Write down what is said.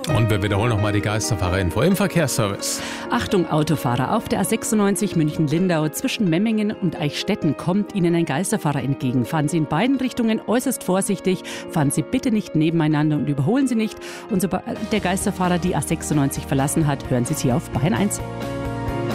Und wir wiederholen nochmal die Geisterfahrer-Info im Verkehrsservice. Achtung Autofahrer, auf der A96 München-Lindau zwischen Memmingen und Eichstätten kommt Ihnen ein Geisterfahrer entgegen. Fahren Sie in beiden Richtungen äußerst vorsichtig, fahren Sie bitte nicht nebeneinander und überholen Sie nicht. Und sobald der Geisterfahrer die A96 verlassen hat, hören Sie es hier auf Bayern 1.